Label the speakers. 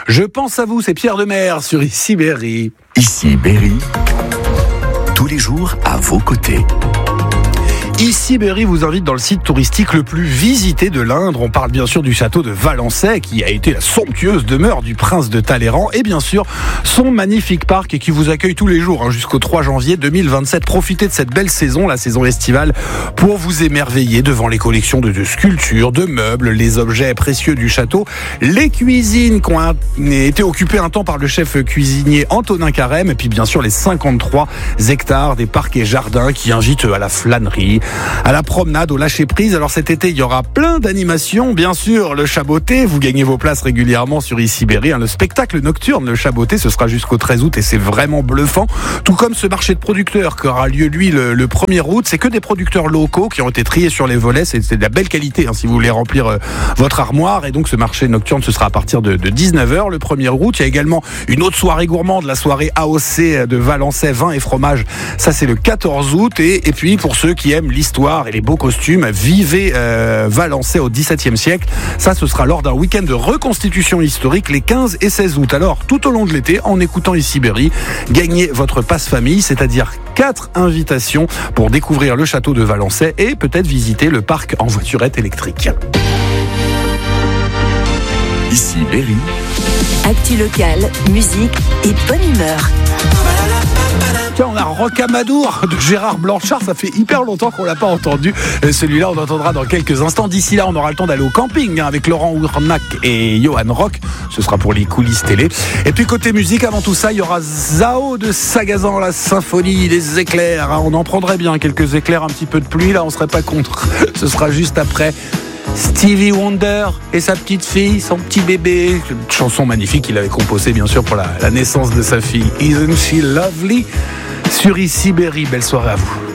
Speaker 1: Je pense à vous, c'est Pierre Demers sur Ici Berry.
Speaker 2: Ici Berry, tous les jours à vos côtés.
Speaker 1: Ici Berry vous invite dans le site touristique le plus visité de l'Indre. On parle bien sûr du château de Valençay qui a été la somptueuse demeure du prince de Talleyrand et bien sûr son magnifique parc et qui vous accueille tous les jours jusqu'au 3 janvier 2027. Profitez de cette belle saison, la saison estivale, pour vous émerveiller devant les collections de sculptures, de meubles, les objets précieux du château, les cuisines qui ont été occupées un temps par le chef cuisinier Antonin Carême et puis bien sûr les 53 hectares des parcs et jardins qui invitent à la flânerie, à la promenade, au lâcher-prise. Alors cet été, il y aura plein d'animations. Bien sûr, le Chaboté, vous gagnez vos places régulièrement sur Ici Berry. Le spectacle nocturne, le Chaboté, ce sera jusqu'au 13 août et c'est vraiment bluffant. Tout comme ce marché de producteurs qui aura lieu, lui, le 1er août. C'est que des producteurs locaux qui ont été triés sur les volets. C'est de la belle qualité si vous voulez remplir votre armoire. Et donc ce marché nocturne, ce sera à partir de 19h le 1er août. Il y a également une autre soirée gourmande, la soirée AOC de Valençay, vin et fromage. Ça, c'est le 14 août. Et puis, pour ceux qui aiment l'histoire et les beaux costumes, vivez Valençay au XVIIe siècle. Ça, ce sera lors d'un week-end de reconstitution historique les 15 et 16 août. Alors, tout au long de l'été, en écoutant Ici Berry, gagnez votre passe-famille, c'est-à-dire 4 invitations pour découvrir le château de Valençay et peut-être visiter le parc en voiturette électrique.
Speaker 2: Ici Berry.
Speaker 3: Actu locale, musique et bonne humeur.
Speaker 1: Tiens, on a Rocamadour de Gérard Blanchard, ça fait hyper longtemps qu'on l'a pas entendu. Celui-là, on entendra dans quelques instants. D'ici là, on aura le temps d'aller au camping avec Laurent Ournac et Johan Rock. Ce sera pour les coulisses télé. Et puis côté musique, avant tout ça, il y aura Zao de Sagazan, la symphonie des éclairs. On en prendrait bien quelques éclairs, un petit peu de pluie, là, on serait pas contre. Ce sera juste après Stevie Wonder et sa petite fille, son petit bébé. Une chanson magnifique qu'il avait composée bien sûr pour la naissance de sa fille. Isn't she lovely? Sur Ici Berry, belle soirée à vous.